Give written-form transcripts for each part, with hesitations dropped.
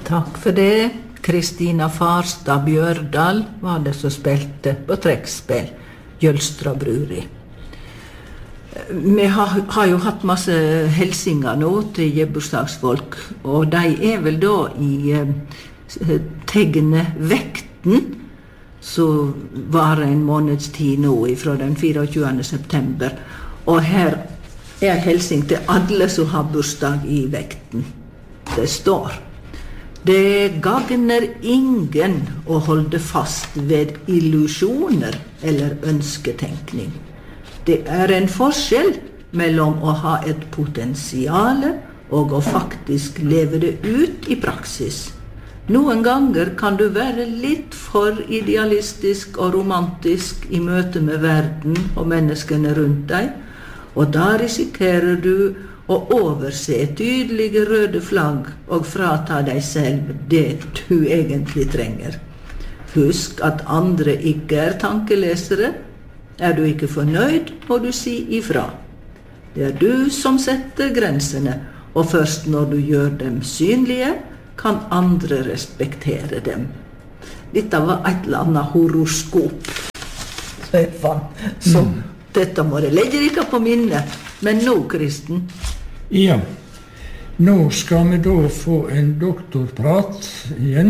Takk for det. Kristina Farstad Bjørdal var det som spilte på trekkspill, Jølstra Bruri. Vi har jo hatt masse helsinger nå til gebursdagsfolk, og de vel da i tegnet vekten, som var en måneds tid nå fra den 24. september. Og her helsing til alle som har bursdag i vekten. Det står: Det gagner ingen å holde fast ved illusjoner eller ønsketenkning. Det en forskjell mellom å ha et potensiale og å faktisk leve det ut i praksis. Noen ganger kan du være litt for idealistisk og romantisk i møte med verden og menneskene rundt deg, og da risikerer du å overse tydelige røde flagg og frata deg selv det du egentlig trenger. Husk at andre ikke tankelesere. Du ikke fornøyd, må du si ifra. Det du som setter grensene, og først når du gjør dem synlige, kan andre respektere dem. Dette var et eller annet horoskop. Så dette må jeg legge ikke på minnet. Men nå, Kristen? Ja, nå skal vi da få en doktorprat igjen,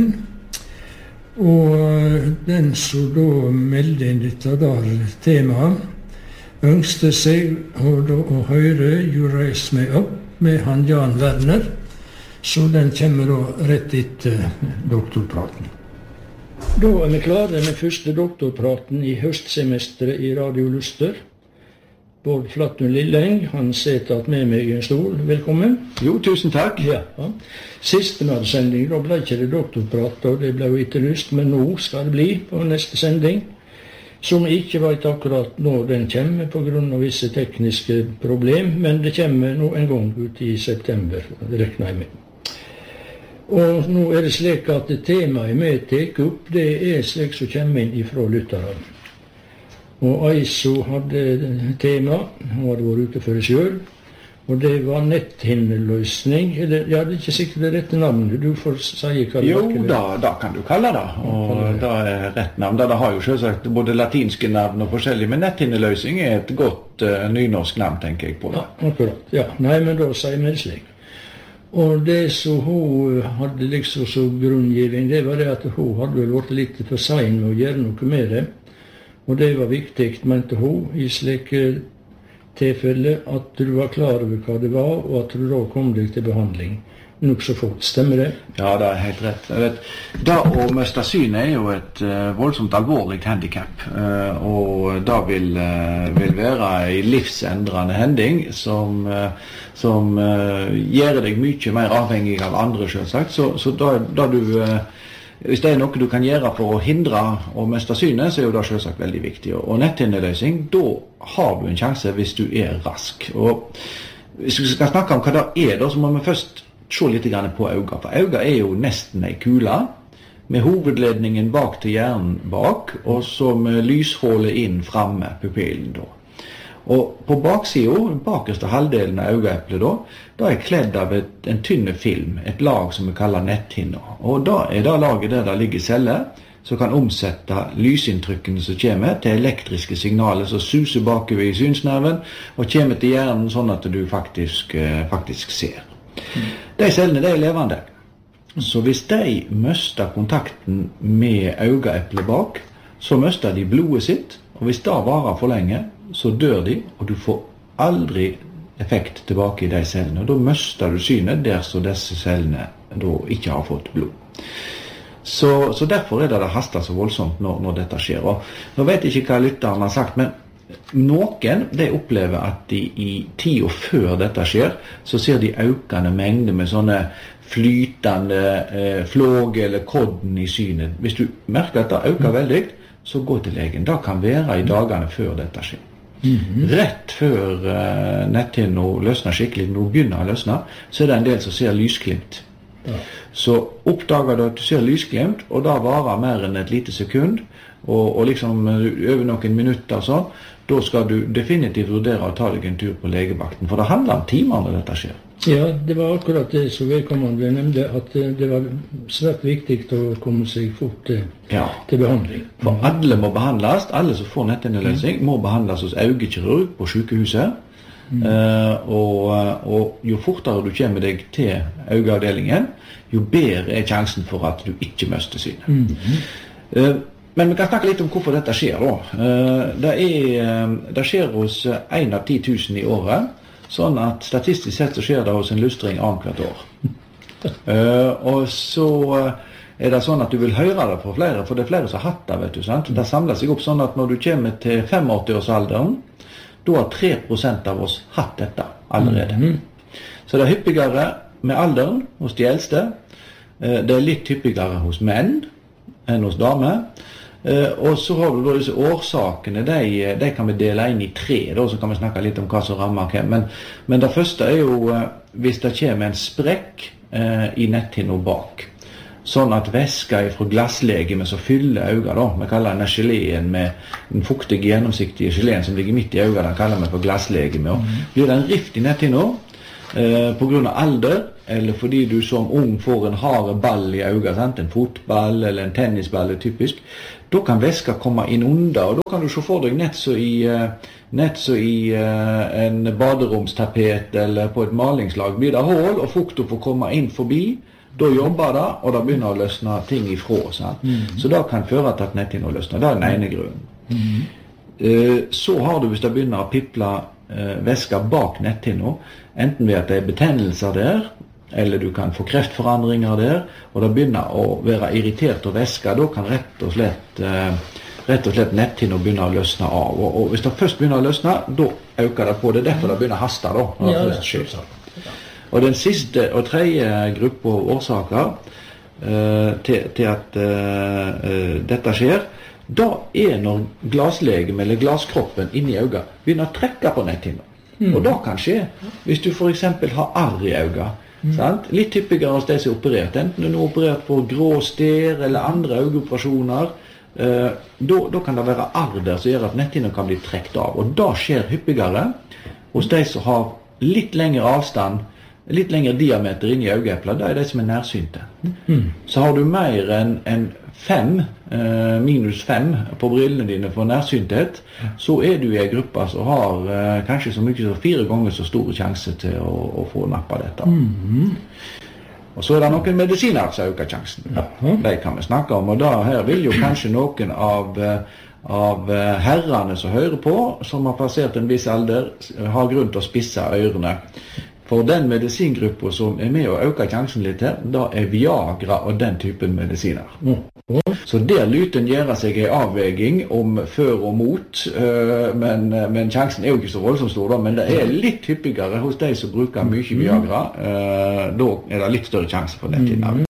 og den som da meldte inn dette der temaet, ønskte seg å høre You Raise Me Up med han Jan Werner, så den kommer da rett etter doktorpraten. Da vi klare med første doktorpraten i høstsemesteret i Radio Luster. Bård Flattun Lilleng, han sitter med meg i en stol. Velkommen. Jo, tusen takk. Ja. Siste sending, da ble ikke det doktorprat, og det ble jo etterlyst, men nå skal det bli på neste sending, som vi ikke vet akkurat når den kommer på grunn av visse tekniske problem, men det kommer nå en gang ut i september, det regner jeg med. Og nå det slik at temaet vi tek opp, det slik som kommer inn ifra lytterne. Og Aiso hadde tema, hun hadde vært ute for det selv, og det var netthinneløsning. Ja, det ikke sikkert det rette navnet, du får si hva det var. Jo, da kan du kalle det, og det rett navn. Det har jo selvsagt både latinske navn og forskjellige, men netthinneløsning et godt nynorsk navn, tenker jeg på det. Ja, akkurat. Ja, nei, men da sier vi det slik. Og det som hun hadde liksom som grunngivning, det var det at hun hadde vel vært litt for sein med å gjøre noe med det. Og det var viktig, mente hun, i slike tilfelle at du var klar over hva det var, og at du da kom deg til behandling. Nok så fort, stemmer det? Ja, det helt rett. Da å miste synet jo et voldsomt alvorlig handicap, og da vil være en livsendrende hending som gjør deg mye mer avhengig av andre, selvsagt. Så da du... Hvis det noe du kan gjøre for å hindre å miste synet, så jo det selvsagt veldig viktig. Og netthinneløsning, da har du en sjanse hvis du rask. Og hvis vi skal snakke om hva det da, så må vi først se litt på øynene. For øynene jo nesten en kule, med hovedledningen bak til hjernen bak, og så med lyshålet inn fremme, pupillen da. Og på baksiden, bakerste halvdelen av øyeeplet da kledd av en tynne film, et lag som vi kaller netthinner. Og da det laget der ligger celler, som kan omsette lysinntrykkene som kommer til elektriske signaler som suser bakover i synsnerven, og kommer til hjernen sånn at du faktisk ser. De cellene, de levende. Så hvis de mister kontakten med øyeeplet bak, så mister de blodet sitt, og hvis det varer for lenge, så dør de, og du får aldri effekt tilbake i de cellene. Og da mister du synet der så disse cellene da ikke har fått blod. Så derfor det haster så voldsomt når dette skjer. Og nå vet jeg ikke hva lytteren har sagt, men noen de opplever at de i tiden før dette skjer, så ser de økende mengder med sånne flytende flåg eller kodden i synet. Hvis du merker at det øker veldig, så gå til legen. Det kan være i dagene før dette skjer. Rett før netthinnen løsner skikkelig, når hun begynner å løsne, så det en del som ser lysglimt. Ja. Så oppdager du at du ser lysglimt, og da varer mer enn et lite sekund, og liksom over noen minutter sånn, da skal du definitivt vurdere å ta deg en tur på legevakten, for det handler om timer når dette skjer. Ja, det var akkurat det som vedkommende nevnte, at det var svært viktig å komme seg fort til behandling. For alle må behandles, alle som får netthinneløsning må behandles hos øyekirurg på sykehuset. Og jo fortere du kommer deg til øyeavdelingen, jo bedre er sjansen for at du ikke mister synet. Men vi kan snakke litt om hvorfor dette skjer da. Det skjer hos 1 av 10 000 i året, sånn at statistisk sett så skjer det hos en lystring annethvert år. Og så er det sånn at du vil høre det fra flere, for det er flere som har hatt det, vet du, sant? Det samler seg opp sånn at når du kommer til 85-årsalderen, da har 3% av oss hatt dette allerede. Så det er hyppigere med alderen hos de eldste. Det er litt hyppigere hos menn enn hos damer. Og så har du da disse årsakene, de kan vi dele inn i 3, da, så kan vi snakke litt om hva som rammer hvem. Men det første er jo hvis det kommer en sprekk i netthinna bak. Sånn at væska fra glasslegemet som fyller øynene, da, vi kaller denne geleen med den fuktige, gjennomsiktige geleen som ligger midt i øynene, den kaller vi for glasslegemet. Og blir det en rift i netthinna på grunn av alder, eller fordi du som ung får en hard ball i øynene, en fotball eller en tennisball er typisk, da kan væska komme inn under, og da kan du se for deg nett så i en baderomstapet eller på et malingslag blir det hål, og fukta får komme inn forbi. Da jobber det, og da begynner å løsne ting ifra. Så da kan føre til at netthinna løsner. Det er den ene grunnen. Så har du, hvis det begynner å piple væska bak netthinna, enten ved at det er betennelser der, eller du kan få kreftforandringer der, og det begynner å være irritert og væske, da kan rett og slett netthinna begynne å løsne av. Og hvis det først begynner å løsne, da øker det på. Det er derfor det begynner å haste da, når det først skjer. Og den siste og tredje gruppe årsaker til at dette skjer, da er når glasslegeme eller glasskroppen inni øynene begynner å trekke på netthinna. Og da kan skje hvis du for eksempel har arr i øynene. Litt hyppigere hos de som er operert, enten du er operert for grå stær eller andre øyeoperasjoner, da kan det være arr der som gjør at netthinna kan bli trekt av. Og da skjer hyppigere hos de som har litt lengre avstand, litt lengre diameter inn i øyeeplet, det er de som er nærsynte. Så har du mer enn 5, minus 5 på brillene dine for nærsynthet, så er du i en gruppe som har kanskje så mye som 4 ganger så store sjanse til å få nappa dette. Og så er det noen medisiner som øker sjansen. De kan vi snakke om, og da her vil jo kanskje noen av herrene som hører på, som har passert en viss alder, har grunn til å spisse ørene. For den medisingruppa som er med å øke sjansen litt her, da er Viagra og den typen medisiner. Så der lyten gjør seg en avveging om før og mot, men sjansen er jo ikke så voldsomt stor da, men det er litt hyppigere hos de som bruker mye Viagra, da er det litt større sjanse for netthinna.